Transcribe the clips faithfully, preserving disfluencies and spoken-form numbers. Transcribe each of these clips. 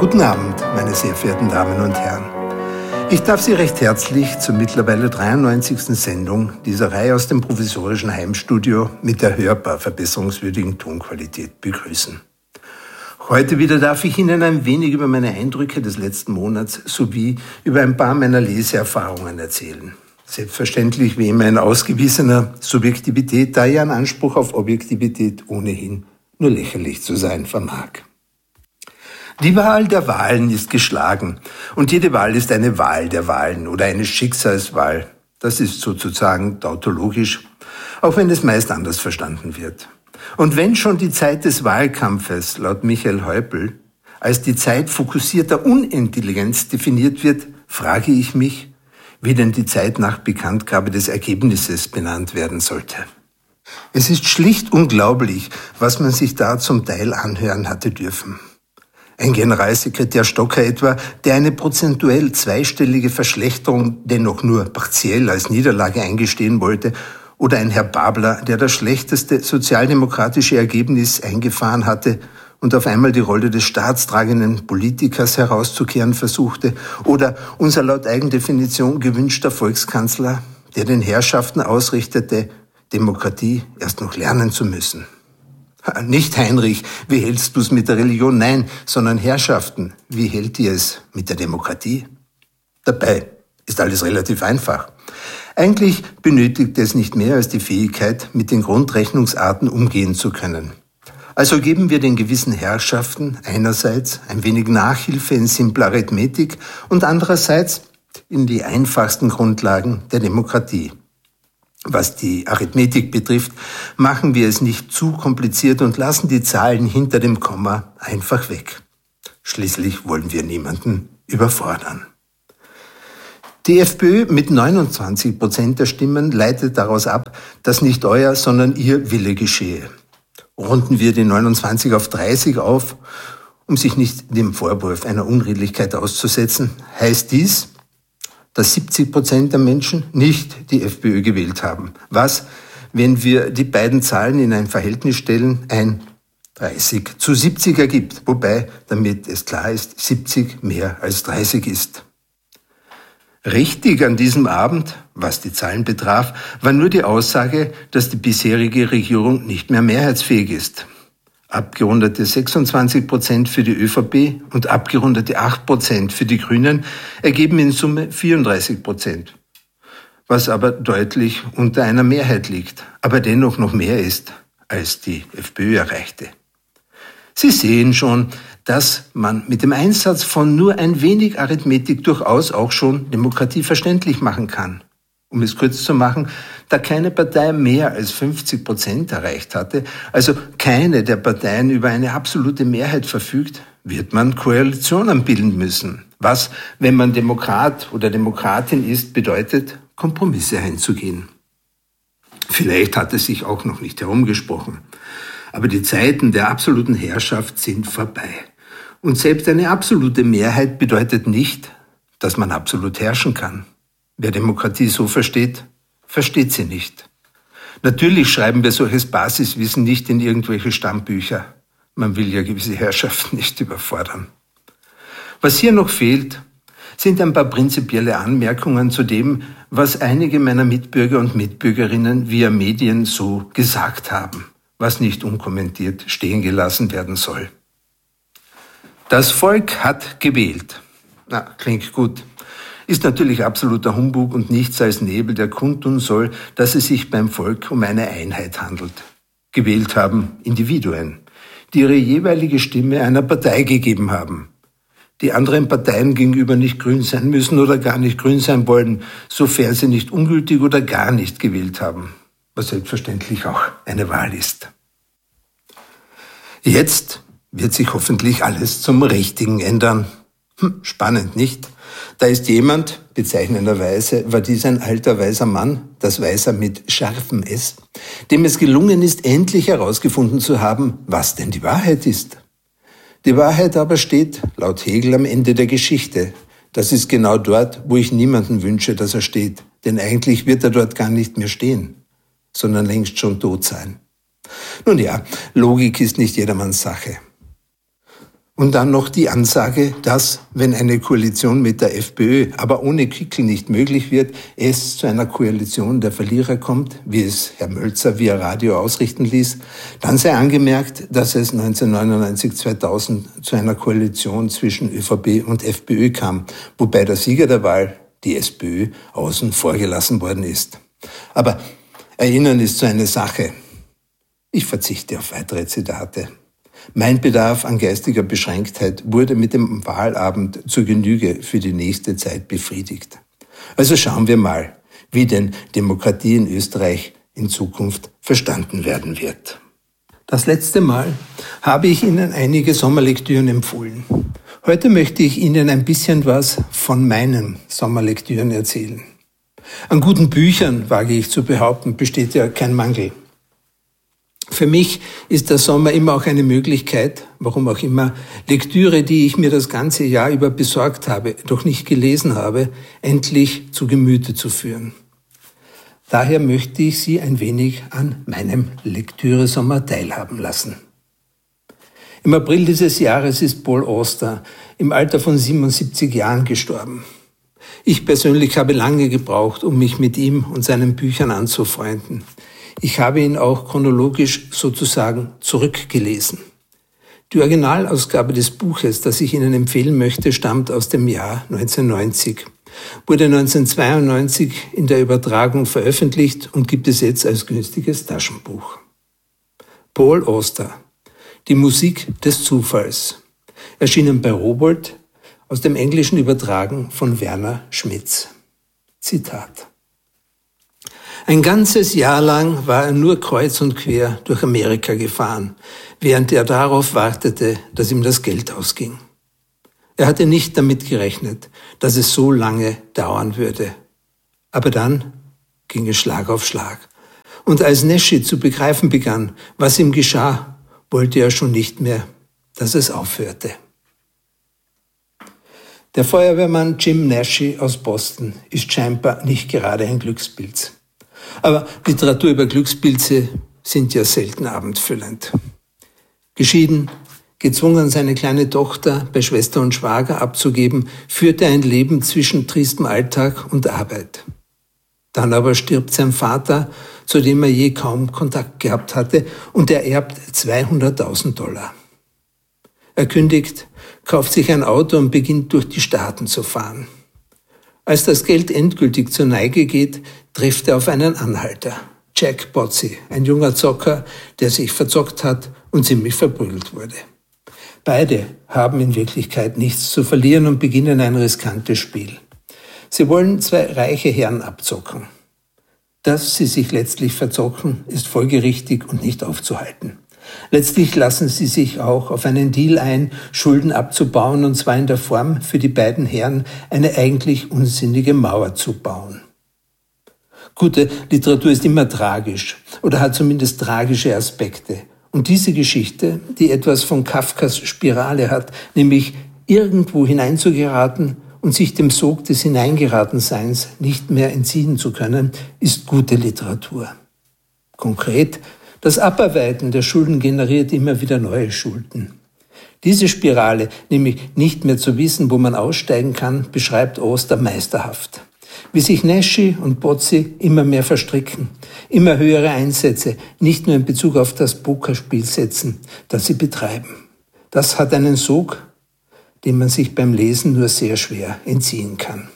Guten Abend, meine sehr verehrten Damen und Herren. Ich darf Sie recht herzlich zur mittlerweile dreiundneunzigsten Sendung dieser Reihe aus dem provisorischen Heimstudio mit der hörbar verbesserungswürdigen Tonqualität begrüßen. Heute wieder darf ich Ihnen ein wenig über meine Eindrücke des letzten Monats sowie über ein paar meiner Leseerfahrungen erzählen. Selbstverständlich wie immer in ausgewiesener Subjektivität, da Ihr Anspruch auf Objektivität ohnehin nur lächerlich zu sein vermag. Die Wahl der Wahlen ist geschlagen und jede Wahl ist eine Wahl der Wahlen oder eine Schicksalswahl. Das ist sozusagen tautologisch, auch wenn es meist anders verstanden wird. Und wenn schon die Zeit des Wahlkampfes, laut Michael Häupl, als die Zeit fokussierter Unintelligenz definiert wird, frage ich mich, wie denn die Zeit nach Bekanntgabe des Ergebnisses benannt werden sollte. Es ist schlicht unglaublich, was man sich da zum Teil anhören hatte dürfen. Ein Generalsekretär Stocker etwa, der eine prozentuell zweistellige Verschlechterung dennoch nur partiell als Niederlage eingestehen wollte, oder ein Herr Babler, der das schlechteste sozialdemokratische Ergebnis eingefahren hatte und auf einmal die Rolle des staatstragenden Politikers herauszukehren versuchte, oder unser laut Eigendefinition gewünschter Volkskanzler, der den Herrschaften ausrichtete, Demokratie erst noch lernen zu müssen. Nicht Heinrich, wie hältst du es mit der Religion? Nein, sondern Herrschaften, wie hält ihr es mit der Demokratie? Dabei ist alles relativ einfach. Eigentlich benötigt es nicht mehr als die Fähigkeit, mit den Grundrechnungsarten umgehen zu können. Also geben wir den gewissen Herrschaften einerseits ein wenig Nachhilfe in simpler Arithmetik und andererseits in die einfachsten Grundlagen der Demokratie. Was die Arithmetik betrifft, machen wir es nicht zu kompliziert und lassen die Zahlen hinter dem Komma einfach weg. Schließlich wollen wir niemanden überfordern. Die FPÖ mit neunundzwanzig Prozent der Stimmen leitet daraus ab, dass nicht euer, sondern ihr Wille geschehe. Runden wir die neunundzwanzig auf dreißig auf, um sich nicht dem Vorwurf einer Unredlichkeit auszusetzen, heißt dies, dass siebzig Prozent der Menschen nicht die FPÖ gewählt haben. Was, wenn wir die beiden Zahlen in ein Verhältnis stellen, ein dreißig zu siebzig ergibt, wobei, damit es klar ist, siebzig mehr als dreißig ist. Richtig an diesem Abend, was die Zahlen betraf, war nur die Aussage, dass die bisherige Regierung nicht mehr mehrheitsfähig ist. Abgerundete sechsundzwanzig Prozent für die ÖVP und abgerundete acht Prozent für die Grünen ergeben in Summe vierunddreißig Prozent, was aber deutlich unter einer Mehrheit liegt, aber dennoch noch mehr ist, als die FPÖ erreichte. Sie sehen schon, dass man mit dem Einsatz von nur ein wenig Arithmetik durchaus auch schon Demokratie verständlich machen kann. Um es kurz zu machen, da keine Partei mehr als fünfzig Prozent erreicht hatte, also keine der Parteien über eine absolute Mehrheit verfügt, wird man Koalitionen bilden müssen. Was, wenn man Demokrat oder Demokratin ist, bedeutet, Kompromisse einzugehen. Vielleicht hat es sich auch noch nicht herumgesprochen. Aber die Zeiten der absoluten Herrschaft sind vorbei. Und selbst eine absolute Mehrheit bedeutet nicht, dass man absolut herrschen kann. Wer Demokratie so versteht, versteht sie nicht. Natürlich schreiben wir solches Basiswissen nicht in irgendwelche Stammbücher. Man will ja gewisse Herrschaften nicht überfordern. Was hier noch fehlt, sind ein paar prinzipielle Anmerkungen zu dem, was einige meiner Mitbürger und Mitbürgerinnen via Medien so gesagt haben, was nicht unkommentiert stehen gelassen werden soll. Das Volk hat gewählt. Na, klingt gut. Ist natürlich absoluter Humbug und nichts als Nebel, der kundtun soll, dass es sich beim Volk um eine Einheit handelt. Gewählt haben Individuen, die ihre jeweilige Stimme einer Partei gegeben haben. Die anderen Parteien gegenüber nicht grün sein müssen oder gar nicht grün sein wollen, sofern sie nicht ungültig oder gar nicht gewählt haben, was selbstverständlich auch eine Wahl ist. Jetzt wird sich hoffentlich alles zum Richtigen ändern. Hm, spannend, nicht? Da ist jemand, bezeichnenderweise war dies ein alter weiser Mann, das Weiser mit scharfem S, dem es gelungen ist, endlich herausgefunden zu haben, was denn die Wahrheit ist. Die Wahrheit aber steht, laut Hegel, am Ende der Geschichte. Das ist genau dort, wo ich niemanden wünsche, dass er steht, denn eigentlich wird er dort gar nicht mehr stehen, sondern längst schon tot sein. Nun ja, Logik ist nicht jedermanns Sache. Und dann noch die Ansage, dass, wenn eine Koalition mit der FPÖ, aber ohne Kickl nicht möglich wird, es zu einer Koalition der Verlierer kommt, wie es Herr Mölzer via Radio ausrichten ließ, dann sei angemerkt, dass es neunzehnhundertneunundneunzig zweitausend zu einer Koalition zwischen ÖVP und FPÖ kam, wobei der Sieger der Wahl, die SPÖ, außen vor gelassen worden ist. Aber Erinnern ist so eine Sache. Ich verzichte auf weitere Zitate. Mein Bedarf an geistiger Beschränktheit wurde mit dem Wahlabend zur Genüge für die nächste Zeit befriedigt. Also schauen wir mal, wie denn Demokratie in Österreich in Zukunft verstanden werden wird. Das letzte Mal habe ich Ihnen einige Sommerlektüren empfohlen. Heute möchte ich Ihnen ein bisschen was von meinen Sommerlektüren erzählen. An guten Büchern, wage ich zu behaupten, besteht ja kein Mangel. Für mich ist der Sommer immer auch eine Möglichkeit, warum auch immer, Lektüre, die ich mir das ganze Jahr über besorgt habe, doch nicht gelesen habe, endlich zu Gemüte zu führen. Daher möchte ich Sie ein wenig an meinem Lektüre-Sommer teilhaben lassen. Im April dieses Jahres ist Paul Auster im Alter von siebenundsiebzig Jahren gestorben. Ich persönlich habe lange gebraucht, um mich mit ihm und seinen Büchern anzufreunden. Ich habe ihn auch chronologisch sozusagen zurückgelesen. Die Originalausgabe des Buches, das ich Ihnen empfehlen möchte, stammt aus dem Jahr neunzehnhundertneunzig, wurde neunzehnhundertzweiundneunzig in der Übertragung veröffentlicht und gibt es jetzt als günstiges Taschenbuch. Paul Auster, die Musik des Zufalls, erschienen bei Rowohlt, aus dem Englischen übertragen von Werner Schmitz. Zitat. Ein ganzes Jahr lang war er nur kreuz und quer durch Amerika gefahren, während er darauf wartete, dass ihm das Geld ausging. Er hatte nicht damit gerechnet, dass es so lange dauern würde. Aber dann ging es Schlag auf Schlag. Und als Naschy zu begreifen begann, was ihm geschah, wollte er schon nicht mehr, dass es aufhörte. Der Feuerwehrmann Jim Naschy aus Boston ist scheinbar nicht gerade ein Glückspilz. Aber Literatur über Glückspilze sind ja selten abendfüllend. Geschieden, gezwungen, seine kleine Tochter bei Schwester und Schwager abzugeben, führte ein Leben zwischen triestem Alltag und Arbeit. Dann aber stirbt sein Vater, zu dem er je kaum Kontakt gehabt hatte, und er erbt zweihunderttausend Dollar. Er kündigt, kauft sich ein Auto und beginnt durch die Staaten zu fahren. Als das Geld endgültig zur Neige geht, trifft er auf einen Anhalter, Jack Bozzi, ein junger Zocker, der sich verzockt hat und ziemlich verprügelt wurde. Beide haben in Wirklichkeit nichts zu verlieren und beginnen ein riskantes Spiel. Sie wollen zwei reiche Herren abzocken. Dass sie sich letztlich verzocken, ist folgerichtig und nicht aufzuhalten. Letztlich lassen sie sich auch auf einen Deal ein, Schulden abzubauen, und zwar in der Form, für die beiden Herren eine eigentlich unsinnige Mauer zu bauen. Gute Literatur ist immer tragisch oder hat zumindest tragische Aspekte. Und diese Geschichte, die etwas von Kafkas Spirale hat, nämlich irgendwo hineinzugeraten und sich dem Sog des Hineingeratenseins nicht mehr entziehen zu können, ist gute Literatur. Konkret: Das Abarbeiten der Schulden generiert immer wieder neue Schulden. Diese Spirale, nämlich nicht mehr zu wissen, wo man aussteigen kann, beschreibt Auster meisterhaft. Wie sich Naschy und Bozzi immer mehr verstricken, immer höhere Einsätze, nicht nur in Bezug auf das Pokerspiel setzen, das sie betreiben. Das hat einen Sog, dem man sich beim Lesen nur sehr schwer entziehen kann.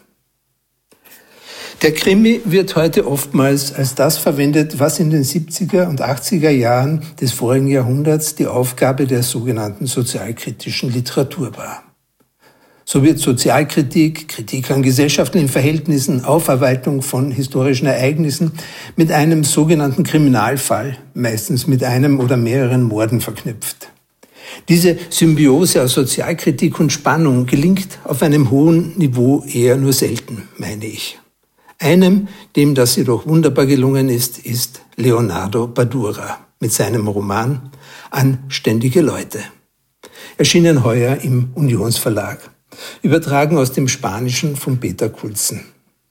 Der Krimi wird heute oftmals als das verwendet, was in den siebziger und achtziger Jahren des vorigen Jahrhunderts die Aufgabe der sogenannten sozialkritischen Literatur war. So wird Sozialkritik, Kritik an gesellschaftlichen Verhältnissen, Aufarbeitung von historischen Ereignissen mit einem sogenannten Kriminalfall, meistens mit einem oder mehreren Morden verknüpft. Diese Symbiose aus Sozialkritik und Spannung gelingt auf einem hohen Niveau eher nur selten, meine ich. Einem, dem das jedoch wunderbar gelungen ist, ist Leonardo Badura mit seinem Roman Anständige Leute. Erschienen heuer im Unionsverlag. Übertragen aus dem Spanischen von Peter Kulzen.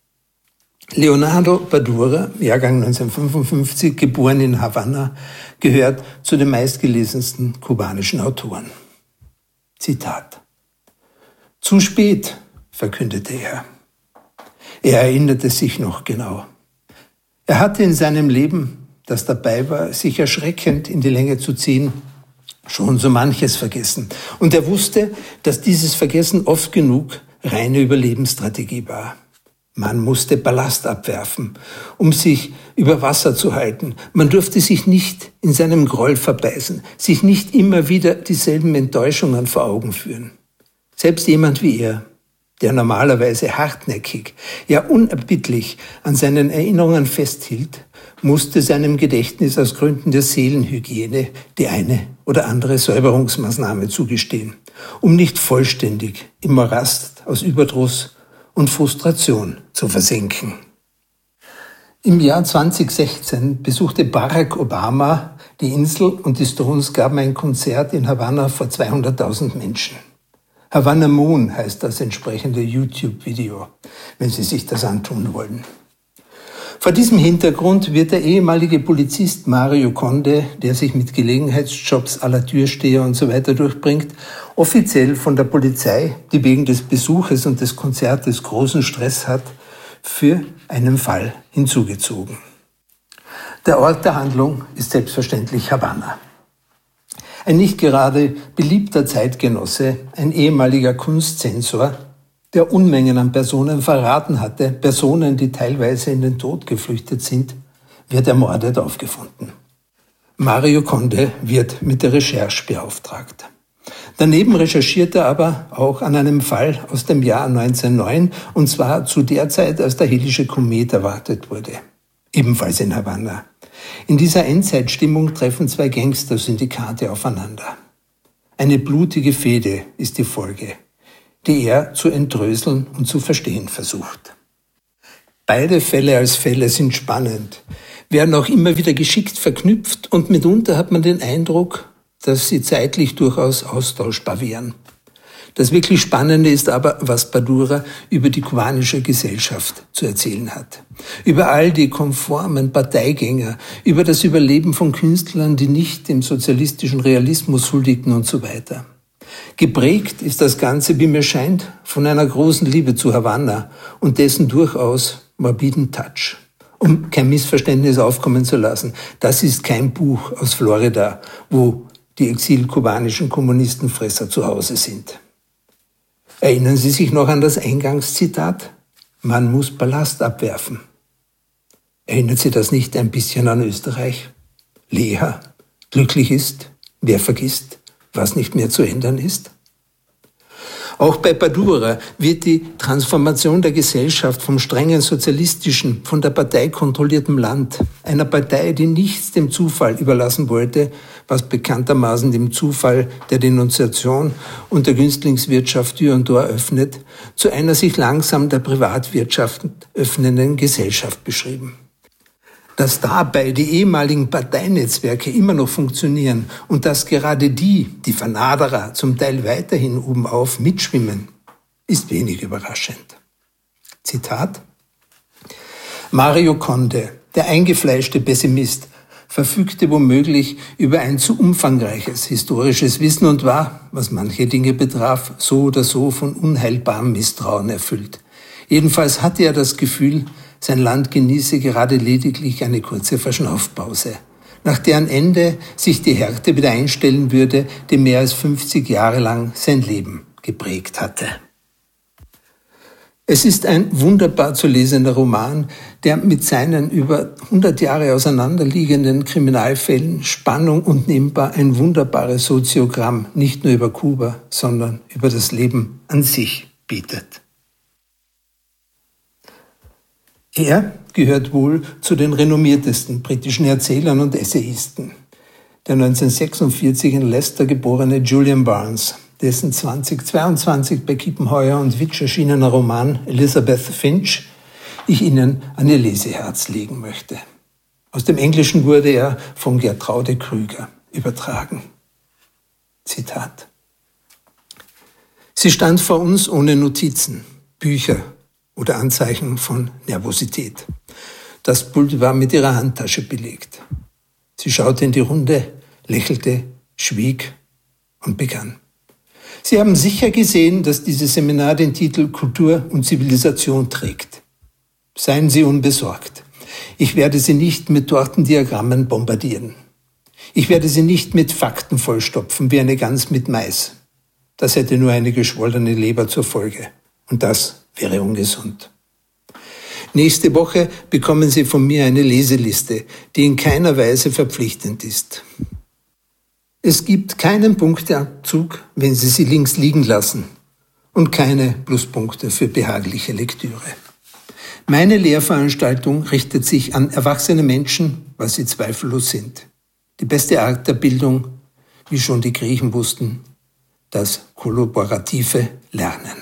Leonardo Badura, Jahrgang neunzehnhundertfünfundfünfzig, geboren in Havanna, gehört zu den meistgelesensten kubanischen Autoren. Zitat. Zu spät, verkündete er. Er erinnerte sich noch genau. Er hatte in seinem Leben, das dabei war, sich erschreckend in die Länge zu ziehen, schon so manches vergessen. Und er wusste, dass dieses Vergessen oft genug reine Überlebensstrategie war. Man musste Ballast abwerfen, um sich über Wasser zu halten. Man durfte sich nicht in seinem Groll verbeißen, sich nicht immer wieder dieselben Enttäuschungen vor Augen führen. Selbst jemand wie er, der normalerweise hartnäckig, ja unerbittlich an seinen Erinnerungen festhielt, musste seinem Gedächtnis aus Gründen der Seelenhygiene die eine oder andere Säuberungsmaßnahme zugestehen, um nicht vollständig im Morast aus Überdruss und Frustration zu versenken. Im Jahr zweitausendsechzehn besuchte Barack Obama die Insel und die Stones gaben ein Konzert in Havanna vor zweihunderttausend Menschen. Havana Moon heißt das entsprechende YouTube-Video, wenn Sie sich das antun wollen. Vor diesem Hintergrund wird der ehemalige Polizist Mario Conde, der sich mit Gelegenheitsjobs à la Türsteher und so weiter durchbringt, offiziell von der Polizei, die wegen des Besuches und des Konzertes großen Stress hat, für einen Fall hinzugezogen. Der Ort der Handlung ist selbstverständlich Havanna. Ein nicht gerade beliebter Zeitgenosse, ein ehemaliger Kunstzensor, der Unmengen an Personen verraten hatte, Personen, die teilweise in den Tod geflüchtet sind, wird ermordet aufgefunden. Mario Conde wird mit der Recherche beauftragt. Daneben recherchiert er aber auch an einem Fall aus dem Jahr neunzehnhundertneun, und zwar zu der Zeit, als der Hellische Komet erwartet wurde. Ebenfalls in Havanna. In dieser Endzeitstimmung treffen zwei Gangster-Syndikate aufeinander. Eine blutige Fehde ist die Folge, die er zu entröseln und zu verstehen versucht. Beide Fälle als Fälle sind spannend, werden auch immer wieder geschickt verknüpft und mitunter hat man den Eindruck, dass sie zeitlich durchaus austauschbar wären. Das wirklich Spannende ist aber, was Badura über die kubanische Gesellschaft zu erzählen hat. Über all die konformen Parteigänger, über das Überleben von Künstlern, die nicht dem sozialistischen Realismus huldigten und so weiter. Geprägt ist das Ganze, wie mir scheint, von einer großen Liebe zu Havanna und dessen durchaus morbiden Touch. Um kein Missverständnis aufkommen zu lassen, das ist kein Buch aus Florida, wo die exil-kubanischen Kommunistenfresser zu Hause sind. Erinnern Sie sich noch an das Eingangszitat? Man muss Ballast abwerfen. Erinnert Sie das nicht ein bisschen an Österreich? Leer, glücklich ist, wer vergisst, was nicht mehr zu ändern ist? Auch bei Badura wird die Transformation der Gesellschaft vom strengen sozialistischen, von der Partei kontrollierten Land, einer Partei, die nichts dem Zufall überlassen wollte, was bekanntermaßen dem Zufall der Denunziation und der Günstlingswirtschaft Tür und Tor öffnet, zu einer sich langsam der Privatwirtschaft öffnenden Gesellschaft beschrieben. Dass dabei die ehemaligen Parteinetzwerke immer noch funktionieren und dass gerade die, die Vernaderer, zum Teil weiterhin obenauf mitschwimmen, ist wenig überraschend. Zitat: Mario Conde, der eingefleischte Pessimist, verfügte womöglich über ein zu umfangreiches historisches Wissen und war, was manche Dinge betraf, so oder so von unheilbarem Misstrauen erfüllt. Jedenfalls hatte er das Gefühl, sein Land genieße gerade lediglich eine kurze Verschnaufpause, nach deren Ende sich die Härte wieder einstellen würde, die mehr als fünfzig Jahre lang sein Leben geprägt hatte. Es ist ein wunderbar zu lesender Roman, der mit seinen über hundert Jahre auseinanderliegenden Kriminalfällen Spannung und nebenbei ein wunderbares Soziogramm nicht nur über Kuba, sondern über das Leben an sich bietet. Er gehört wohl zu den renommiertesten britischen Erzählern und Essayisten. Der neunzehnhundertsechsundvierzig in Leicester geborene Julian Barnes, dessen zweitausendzweiundzwanzig bei Kiepenheuer und Witsch erschienener Roman Elizabeth Finch ich Ihnen an Ihr Leseherz legen möchte. Aus dem Englischen wurde er von Gertrude Krüger übertragen. Zitat: Sie stand vor uns ohne Notizen, Bücher oder Anzeichen von Nervosität. Das Pult war mit ihrer Handtasche belegt. Sie schaute in die Runde, lächelte, schwieg und begann. Sie haben sicher gesehen, dass dieses Seminar den Titel Kultur und Zivilisation trägt. Seien Sie unbesorgt. Ich werde Sie nicht mit Tortendiagrammen bombardieren. Ich werde Sie nicht mit Fakten vollstopfen wie eine Gans mit Mais. Das hätte nur eine geschwollene Leber zur Folge. Und das wäre ungesund. Nächste Woche bekommen Sie von mir eine Leseliste, die in keiner Weise verpflichtend ist. Es gibt keinen Punkteabzug, wenn Sie sie links liegen lassen, und keine Pluspunkte für behagliche Lektüre. Meine Lehrveranstaltung richtet sich an erwachsene Menschen, was sie zweifellos sind. Die beste Art der Bildung, wie schon die Griechen wussten, das kollaborative Lernen.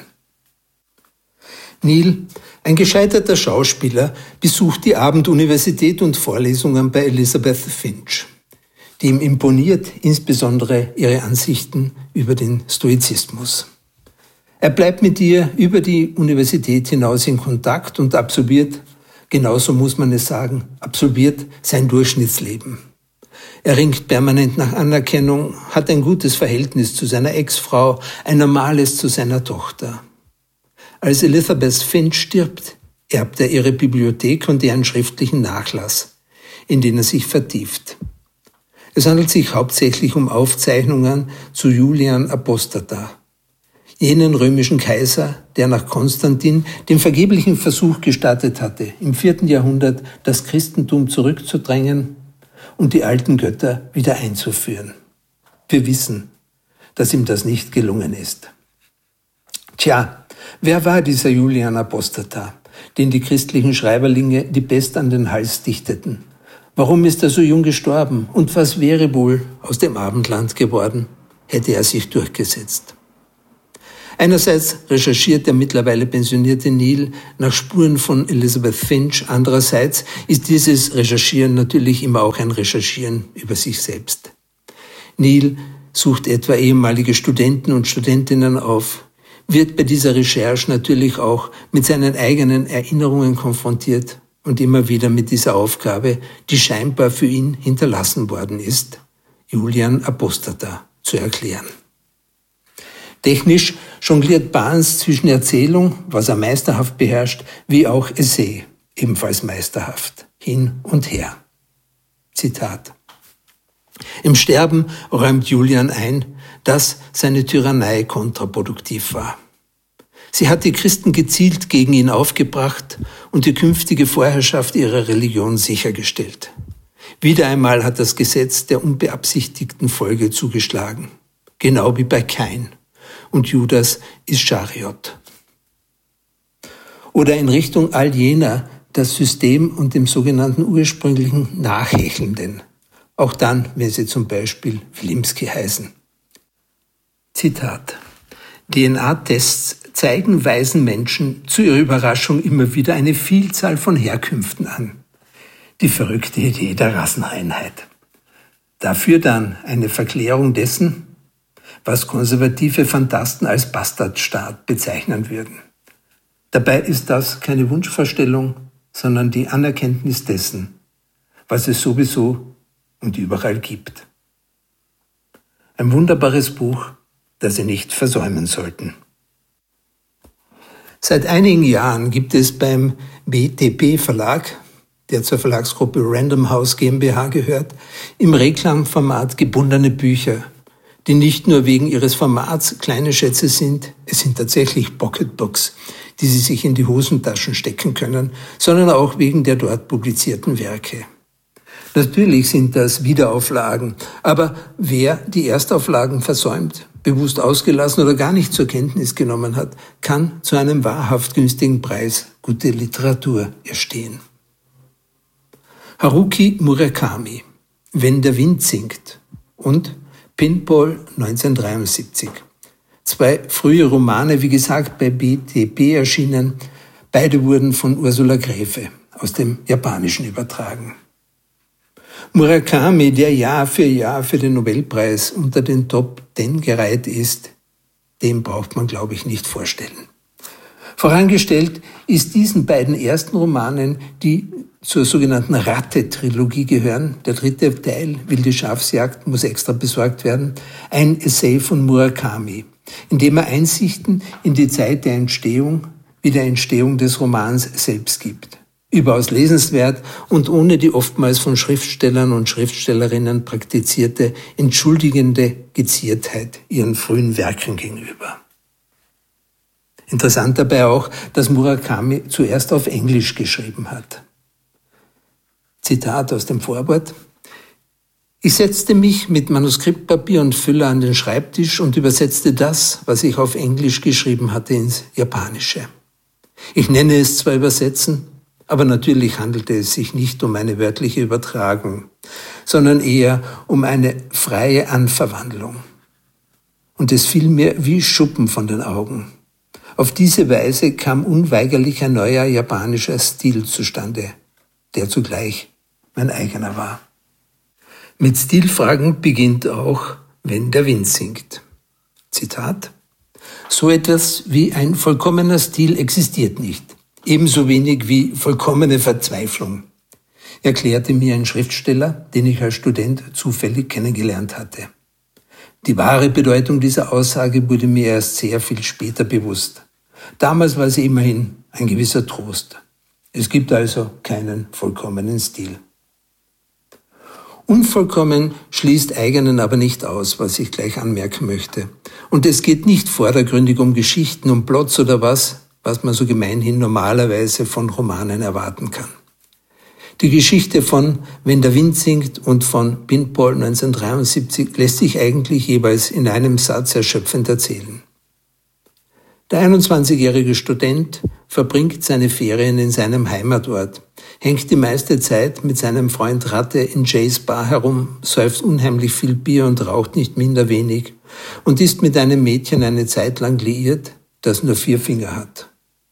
Neil, ein gescheiterter Schauspieler, besucht die Abenduniversität und Vorlesungen bei Elizabeth Finch, die ihm imponiert, insbesondere ihre Ansichten über den Stoizismus. Er bleibt mit ihr über die Universität hinaus in Kontakt und absolviert, genauso muss man es sagen, absolviert sein Durchschnittsleben. Er ringt permanent nach Anerkennung, hat ein gutes Verhältnis zu seiner Ex-Frau, ein normales zu seiner Tochter. Als Elizabeth Finch stirbt, erbt er ihre Bibliothek und ihren schriftlichen Nachlass, in den er sich vertieft. Es handelt sich hauptsächlich um Aufzeichnungen zu Julian Apostata, jenen römischen Kaiser, der nach Konstantin den vergeblichen Versuch gestartet hatte, im vierten Jahrhundert das Christentum zurückzudrängen und die alten Götter wieder einzuführen. Wir wissen, dass ihm das nicht gelungen ist. Tja, wer war dieser Julian Apostata, den die christlichen Schreiberlinge die Pest an den Hals dichteten? Warum ist er so jung gestorben? Und was wäre wohl aus dem Abendland geworden, hätte er sich durchgesetzt? Einerseits recherchiert der mittlerweile pensionierte Neil nach Spuren von Elizabeth Finch. Andererseits ist dieses Recherchieren natürlich immer auch ein Recherchieren über sich selbst. Neil sucht etwa ehemalige Studenten und Studentinnen auf, wird bei dieser Recherche natürlich auch mit seinen eigenen Erinnerungen konfrontiert und immer wieder mit dieser Aufgabe, die scheinbar für ihn hinterlassen worden ist, Julian Apostata zu erklären. Technisch jongliert Barnes zwischen Erzählung, was er meisterhaft beherrscht, wie auch Essay, ebenfalls meisterhaft, hin und her. Zitat. Im Sterben räumt Julian ein, dass seine Tyrannei kontraproduktiv war. Sie hat die Christen gezielt gegen ihn aufgebracht und die künftige Vorherrschaft ihrer Religion sichergestellt. Wieder einmal hat das Gesetz der unbeabsichtigten Folge zugeschlagen, genau wie bei Kain. Und Judas Ischariot. Oder in Richtung all jener, das System und dem sogenannten ursprünglichen Nachhechelnden, auch dann, wenn sie zum Beispiel Wilimski heißen. Zitat. D N A-Tests zeigen weisen Menschen zu ihrer Überraschung immer wieder eine Vielzahl von Herkünften an. Die verrückte Idee der Rasseneinheit. Dafür dann eine Verklärung dessen, was konservative Phantasten als Bastardstaat bezeichnen würden. Dabei ist das keine Wunschvorstellung, sondern die Anerkenntnis dessen, was es sowieso und überall gibt. Ein wunderbares Buch, das Sie nicht versäumen sollten. Seit einigen Jahren gibt es beim B T P Verlag, der zur Verlagsgruppe Random House GmbH gehört, im Reklamformat gebundene Bücher, die nicht nur wegen ihres Formats kleine Schätze sind, es sind tatsächlich Pocketbooks, die Sie sich in die Hosentaschen stecken können, sondern auch wegen der dort publizierten Werke. Natürlich sind das Wiederauflagen, aber wer die Erstauflagen versäumt, bewusst ausgelassen oder gar nicht zur Kenntnis genommen hat, kann zu einem wahrhaft günstigen Preis gute Literatur erstehen. Haruki Murakami, Wenn der Wind singt und Pinball neunzehnhundertdreiundsiebzig. Zwei frühe Romane, wie gesagt, bei B T P erschienen. Beide wurden von Ursula Gräfe aus dem Japanischen übertragen. Murakami, der Jahr für Jahr für den Nobelpreis unter den Top Ten gereiht ist, dem braucht man, glaube ich, nicht vorstellen. Vorangestellt ist diesen beiden ersten Romanen, die zur sogenannten Ratte-Trilogie gehören. Der dritte Teil, Wilde Schafsjagd, muss extra besorgt werden. Ein Essay von Murakami, indem er Einsichten in die Zeit der Entstehung wie der Entstehung des Romans selbst gibt. Überaus lesenswert und ohne die oftmals von Schriftstellern und Schriftstellerinnen praktizierte entschuldigende Geziertheit ihren frühen Werken gegenüber. Interessant dabei auch, dass Murakami zuerst auf Englisch geschrieben hat. Zitat aus dem Vorwort: Ich setzte mich mit Manuskriptpapier und Füller an den Schreibtisch und übersetzte das, was ich auf Englisch geschrieben hatte, ins Japanische. Ich nenne es zwar Übersetzen, aber natürlich handelte es sich nicht um eine wörtliche Übertragung, sondern eher um eine freie Anverwandlung. Und es fiel mir wie Schuppen von den Augen. Auf diese Weise kam unweigerlich ein neuer japanischer Stil zustande, der zugleich mein eigener war. Mit Stilfragen beginnt auch Wenn der Wind singt. Zitat: So etwas wie ein vollkommener Stil existiert nicht, ebenso wenig wie vollkommene Verzweiflung, erklärte mir ein Schriftsteller, den ich als Student zufällig kennengelernt hatte. Die wahre Bedeutung dieser Aussage wurde mir erst sehr viel später bewusst. Damals war sie immerhin ein gewisser Trost. Es gibt also keinen vollkommenen Stil. Unvollkommen schließt eigenen aber nicht aus, was ich gleich anmerken möchte. Und es geht nicht vordergründig um Geschichten, um Plots oder was, was man so gemeinhin normalerweise von Romanen erwarten kann. Die Geschichte von Wenn der Wind singt und von Pinball neunzehnhundertdreiundsiebzig lässt sich eigentlich jeweils in einem Satz erschöpfend erzählen. Der einundzwanzigjährige Student verbringt seine Ferien in seinem Heimatort, hängt die meiste Zeit mit seinem Freund Ratte in Jays Bar herum, säuft unheimlich viel Bier und raucht nicht minder wenig und ist mit einem Mädchen eine Zeit lang liiert, das nur vier Finger hat.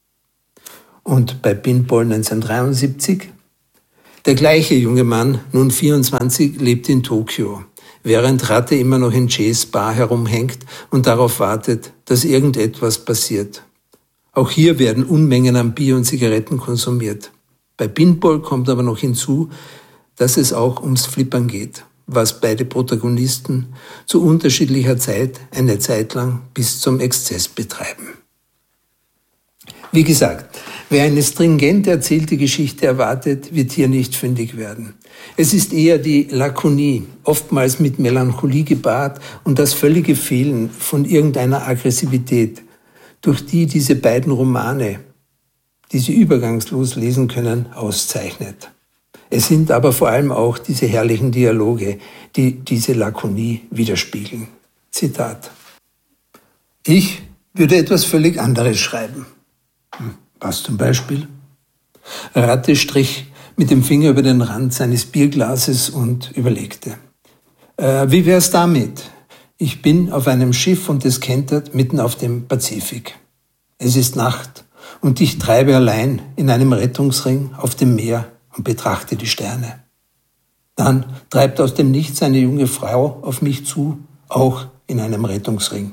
Und bei Pinball neunzehnhundertdreiundsiebzig? Der gleiche junge Mann, nun vierundzwanzig, lebt in Tokio, während Ratte immer noch in Jays Bar herumhängt und darauf wartet, dass irgendetwas passiert. Auch hier werden Unmengen an Bier und Zigaretten konsumiert. Bei Pinball kommt aber noch hinzu, dass es auch ums Flippern geht, was beide Protagonisten zu unterschiedlicher Zeit eine Zeit lang bis zum Exzess betreiben. Wie gesagt, wer eine stringent erzählte Geschichte erwartet, wird hier nicht fündig werden. Es ist eher die Lakonie, oftmals mit Melancholie gepaart und das völlige Fehlen von irgendeiner Aggressivität, durch die diese beiden Romane, die Sie übergangslos lesen können, auszeichnet. Es sind aber vor allem auch diese herrlichen Dialoge, die diese Lakonie widerspiegeln. Zitat: Ich würde etwas völlig anderes schreiben. Was zum Beispiel? Ratte strich mit dem Finger über den Rand seines Bierglases und überlegte. Äh, wie wär's damit? Ich bin auf einem Schiff und es kentert mitten auf dem Pazifik. Es ist Nacht und ich treibe allein in einem Rettungsring auf dem Meer und betrachte die Sterne. Dann treibt aus dem Nichts eine junge Frau auf mich zu, auch in einem Rettungsring.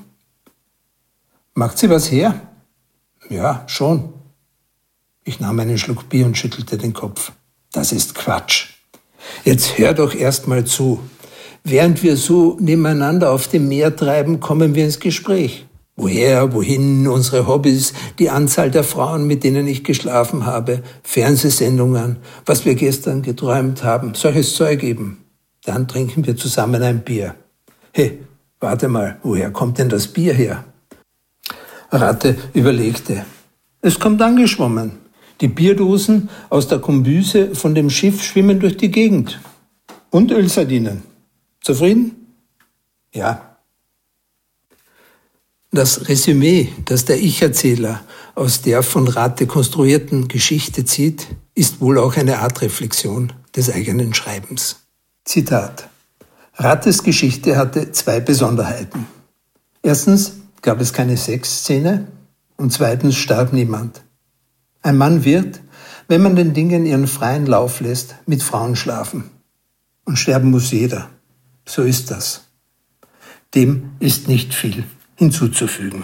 Macht sie was her? Ja, schon. Ich nahm einen Schluck Bier und schüttelte den Kopf. Das ist Quatsch. Jetzt hör doch erst mal zu. Während wir so nebeneinander auf dem Meer treiben, kommen wir ins Gespräch. Woher, wohin, unsere Hobbys, die Anzahl der Frauen, mit denen ich geschlafen habe, Fernsehsendungen, was wir gestern geträumt haben, solches Zeug eben. Dann trinken wir zusammen ein Bier. Hey, warte mal, woher kommt denn das Bier her? Ratte überlegte. Es kommt angeschwommen. Die Bierdosen aus der Kombüse von dem Schiff schwimmen durch die Gegend. Und Ölsardinen. Zufrieden? Ja. Das Resümee, das der Ich-Erzähler aus der von Ratte konstruierten Geschichte zieht, ist wohl auch eine Art Reflexion des eigenen Schreibens. Zitat: Rattes Geschichte hatte zwei Besonderheiten. Erstens gab es keine Sexszene und zweitens starb niemand. Ein Mann wird, wenn man den Dingen ihren freien Lauf lässt, mit Frauen schlafen. Und sterben muss jeder. So ist das. Dem ist nicht viel hinzuzufügen.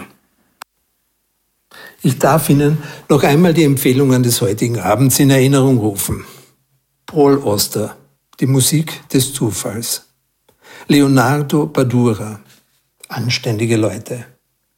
Ich darf Ihnen noch einmal die Empfehlungen des heutigen Abends in Erinnerung rufen. Paul Auster, die Musik des Zufalls. Leonardo Padura, Anständige Leute.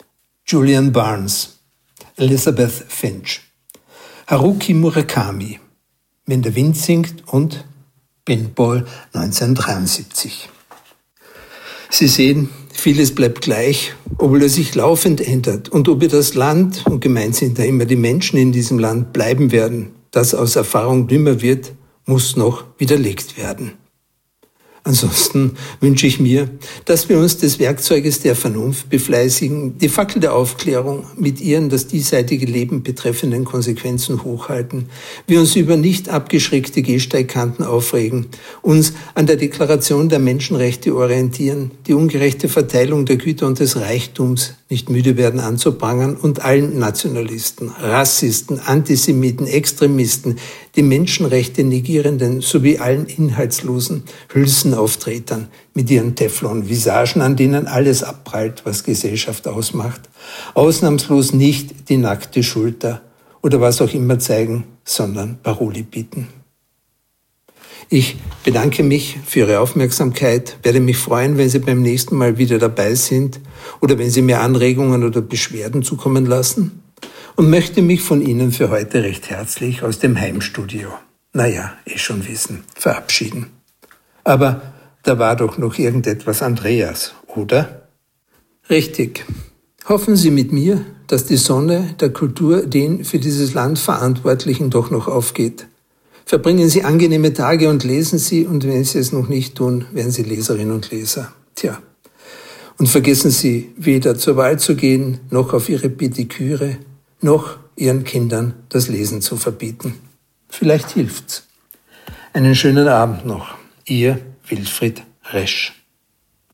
Julian Barnes, Elizabeth Finch, Haruki Murakami, Wenn der Wind singt und Paintball neunzehnhundertdreiundsiebzig. Sie sehen, vieles bleibt gleich, obwohl es sich laufend ändert. Und ob wir das Land, und gemeint sind da immer die Menschen in diesem Land, bleiben werden, das aus Erfahrung dümmer wird, muss noch widerlegt werden. Ansonsten wünsche ich mir, dass wir uns des Werkzeuges der Vernunft befleißigen, die Fackel der Aufklärung mit ihren das diesseitige Leben betreffenden Konsequenzen hochhalten, wir uns über nicht abgeschreckte Gehsteigkanten aufregen, uns an der Deklaration der Menschenrechte orientieren, die ungerechte Verteilung der Güter und des Reichtums nicht müde werden anzuprangern und allen Nationalisten, Rassisten, Antisemiten, Extremisten, die Menschenrechte negierenden sowie allen inhaltslosen Hülsenauftretern mit ihren Teflon-Visagen, an denen alles abprallt, was Gesellschaft ausmacht, ausnahmslos nicht die nackte Schulter oder was auch immer zeigen, sondern Paroli bieten. Ich bedanke mich für Ihre Aufmerksamkeit, werde mich freuen, wenn Sie beim nächsten Mal wieder dabei sind oder wenn Sie mir Anregungen oder Beschwerden zukommen lassen und möchte mich von Ihnen für heute recht herzlich aus dem Heimstudio, naja, eh schon wissen, verabschieden. Aber da war doch noch irgendetwas Andreas, oder? Richtig. Hoffen Sie mit mir, dass die Sonne der Kultur den für dieses Land Verantwortlichen doch noch aufgeht. Verbringen Sie angenehme Tage und lesen Sie, und wenn Sie es noch nicht tun, werden Sie Leserinnen und Leser. Tja. Und vergessen Sie weder zur Wahl zu gehen, noch auf Ihre Pediküre, noch Ihren Kindern das Lesen zu verbieten. Vielleicht hilft's. Einen schönen Abend noch. Ihr Wilfried Resch.